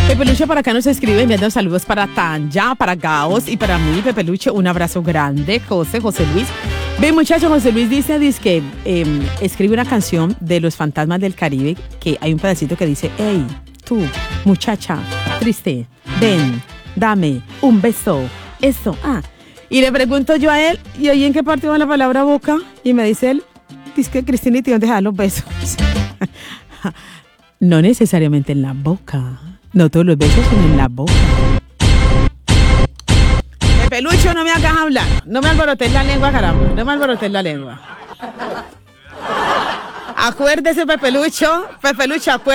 Pepe Lucho por acá nos escribe enviando saludos para Tanya, para Gaos y para mí, Pepe Lucho. Un abrazo grande, José Luis. Ve, muchacho, José Luis dice que escribe una canción de Los Fantasmas del Caribe, que hay un pedacito que dice: hey, tú, muchacha, triste, ven, dame un beso, eso, Y le pregunto yo a él, ¿y ahí en qué parte va la palabra boca? Y me dice él, dice que Cristina y te dejar los besos. No necesariamente en la boca. No todos los besos son en la boca. Pepe Lucho, no me hagas hablar. No me alborotes la lengua, caramba. No me alborotes la lengua. Acuérdese, Pepe Lucho, acuérdese.